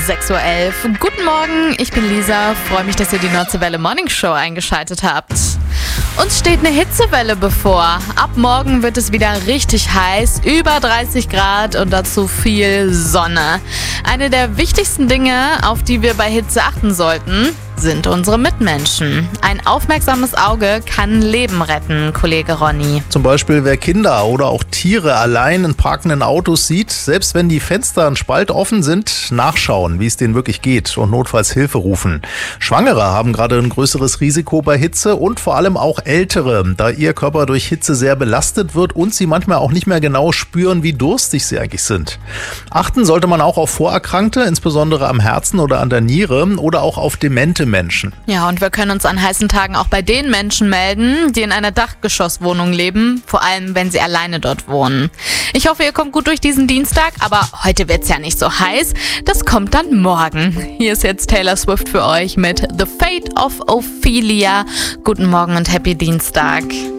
6:11 Uhr. Guten Morgen, ich bin Lisa. Freue mich, dass ihr die Nordse Welle Morning Show eingeschaltet habt. Uns steht eine Hitzewelle bevor. Ab morgen wird es wieder richtig heiß, über 30 Grad und dazu viel Sonne. Eine der wichtigsten Dinge, auf die wir bei Hitze achten sollten, sind unsere Mitmenschen. Ein aufmerksames Auge kann Leben retten, Kollege Ronny. Zum Beispiel, wer Kinder oder auch Tiere allein in parkenden Autos sieht, selbst wenn die Fenster ein Spalt offen sind, nachschauen, wie es denen wirklich geht und notfalls Hilfe rufen. Schwangere haben gerade ein größeres Risiko bei Hitze und vor allem auch Ältere, da ihr Körper durch Hitze sehr belastet wird und sie manchmal auch nicht mehr genau spüren, wie durstig sie eigentlich sind. Achten sollte man auch auf Vorerkrankte, insbesondere am Herzen oder an der Niere oder auch auf demente Menschen. Ja, und wir können uns an heißen Tagen auch bei den Menschen melden, die in einer Dachgeschosswohnung leben, vor allem wenn sie alleine dort wohnen. Ich hoffe, ihr kommt gut durch diesen Dienstag, aber heute wird's ja nicht so heiß. Das kommt dann morgen. Hier ist jetzt Taylor Swift für euch mit The Fate of Ophelia. Guten Morgen und Happy Dienstag.